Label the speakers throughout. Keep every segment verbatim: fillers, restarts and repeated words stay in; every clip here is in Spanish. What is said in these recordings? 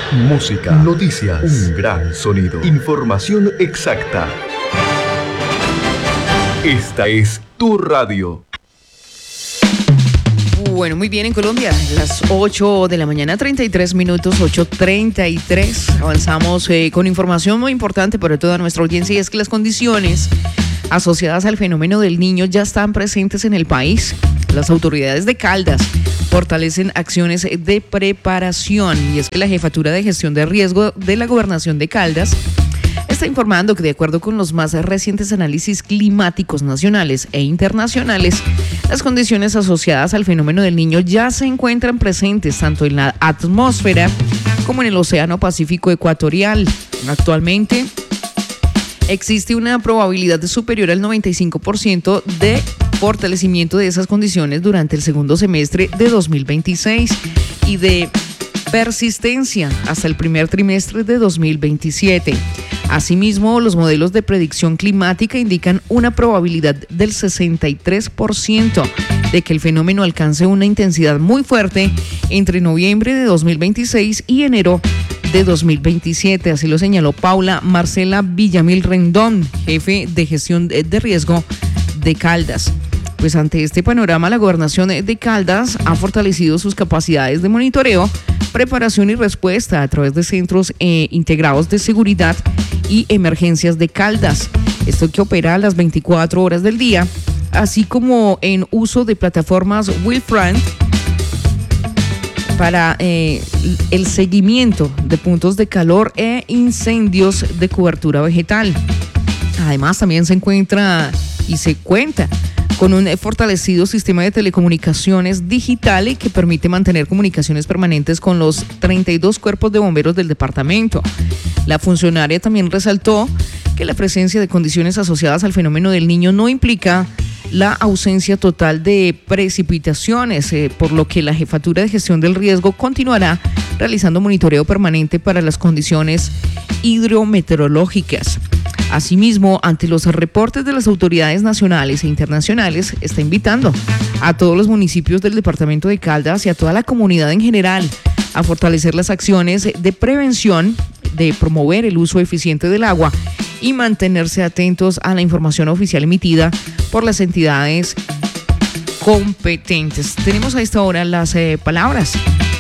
Speaker 1: Música, noticias, un gran sonido, información exacta. Esta es tu radio.
Speaker 2: Bueno, muy bien, en Colombia, las ocho de la mañana, treinta y tres minutos, ocho treinta y tres. Avanzamos eh, con información muy importante para toda nuestra audiencia, y es que las condiciones asociadas al fenómeno del Niño ya están presentes en el país. Las autoridades de Caldas fortalecen acciones de preparación, y es que la Jefatura de Gestión de Riesgo de la Gobernación de Caldas está informando que, de acuerdo con los más recientes análisis climáticos nacionales e internacionales, las condiciones asociadas al fenómeno del Niño ya se encuentran presentes tanto en la atmósfera como en el Océano Pacífico Ecuatorial. Actualmente existe una probabilidad superior al noventa y cinco por ciento de fortalecimiento de esas condiciones durante el segundo semestre de dos mil veintiséis y de persistencia hasta el primer trimestre de dos mil veintisiete. Asimismo, los modelos de predicción climática indican una probabilidad del sesenta y tres por ciento de que el fenómeno alcance una intensidad muy fuerte entre noviembre de dos mil veintiséis y enero de dos mil veintisiete. Así lo señaló Paula Marcela Villamil Rendón, jefe de gestión de riesgo de Caldas. Pues ante este panorama, la Gobernación de Caldas ha fortalecido sus capacidades de monitoreo, preparación y respuesta a través de centros eh, integrados de seguridad y emergencias de Caldas. Esto que opera a las veinticuatro horas del día, así como en uso de plataformas Willfront para eh, el seguimiento de puntos de calor e incendios de cobertura vegetal. Además, también se encuentra y se cuenta con un fortalecido sistema de telecomunicaciones digitales que permite mantener comunicaciones permanentes con los treinta y dos cuerpos de bomberos del departamento. La funcionaria también resaltó que la presencia de condiciones asociadas al fenómeno del Niño no implica la ausencia total de precipitaciones, eh, por lo que la Jefatura de Gestión del Riesgo continuará realizando monitoreo permanente para las condiciones hidrometeorológicas. Asimismo, ante los reportes de las autoridades nacionales e internacionales, está invitando a todos los municipios del departamento de Caldas y a toda la comunidad en general a fortalecer las acciones de prevención, de promover el uso eficiente del agua y mantenerse atentos a la información oficial emitida por las entidades competentes. Tenemos a esta hora las eh, palabras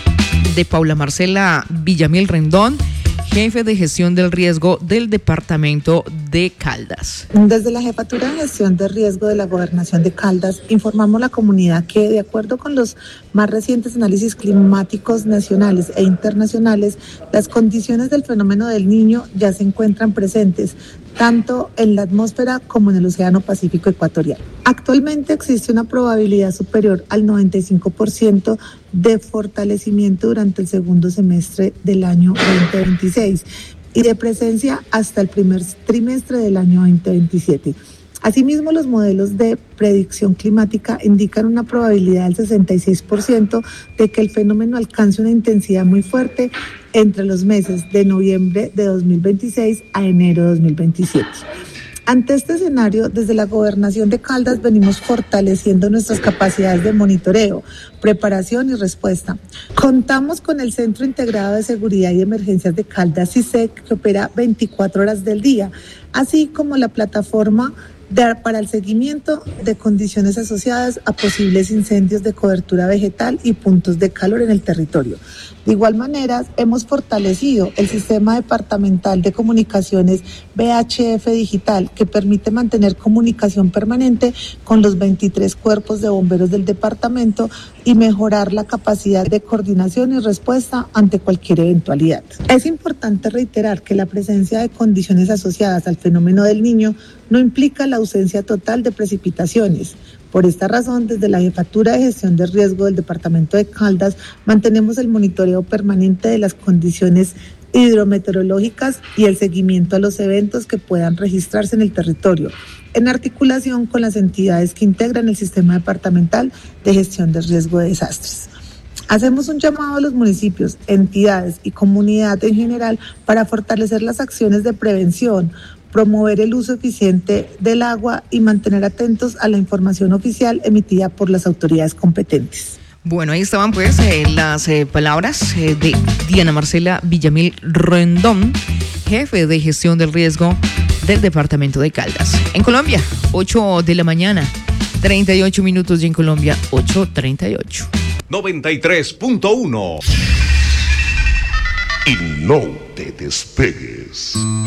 Speaker 2: de Paula Marcela Villamil Rendón, jefe de gestión del riesgo del departamento de Caldas.
Speaker 3: Desde la Jefatura de Gestión de Riesgo de la Gobernación de Caldas, informamos a la comunidad que, de acuerdo con los más recientes análisis climáticos nacionales e internacionales, las condiciones del fenómeno del Niño ya se encuentran presentes tanto en la atmósfera como en el Océano Pacífico Ecuatorial. Actualmente existe una probabilidad superior al noventa y cinco por ciento de fortalecimiento durante el segundo semestre del año veinte veintiséis y de presencia hasta el primer trimestre del año veinte veintisiete. Asimismo, los modelos de predicción climática indican una probabilidad del sesenta y seis por ciento de que el fenómeno alcance una intensidad muy fuerte entre los meses de noviembre de dos mil veintiséis a enero de dos mil veintisiete. Ante este escenario, desde la Gobernación de Caldas venimos fortaleciendo nuestras capacidades de monitoreo, preparación y respuesta. Contamos con el Centro Integrado de Seguridad y Emergencias de Caldas, C I S E C, que opera veinticuatro horas del día, así como la plataforma de, para el seguimiento de condiciones asociadas a posibles incendios de cobertura vegetal y puntos de calor en el territorio. De igual manera, hemos fortalecido el Sistema Departamental de Comunicaciones V H F Digital, que permite mantener comunicación permanente con los veintitrés cuerpos de bomberos del departamento y mejorar la capacidad de coordinación y respuesta ante cualquier eventualidad. Es importante reiterar que la presencia de condiciones asociadas al fenómeno del Niño no implica la ausencia total de precipitaciones. Por esta razón, desde la Jefatura de Gestión de Riesgo del Departamento de Caldas, mantenemos el monitoreo permanente de las condiciones hidrometeorológicas y el seguimiento a los eventos que puedan registrarse en el territorio, en articulación con las entidades que integran el Sistema Departamental de Gestión de Riesgo de Desastres. Hacemos un llamado a los municipios, entidades y comunidad en general para fortalecer las acciones de prevención, promover el uso eficiente del agua y mantener atentos a la información oficial emitida por las autoridades competentes.
Speaker 2: Bueno, ahí estaban pues eh, las eh, palabras eh, de Diana Marcela Villamil Rendón, jefe de gestión del riesgo del departamento de Caldas. En Colombia, ocho de la mañana, treinta y ocho minutos, y en Colombia, ocho treinta y ocho.
Speaker 1: noventa y tres punto uno.
Speaker 4: Y no te despegues.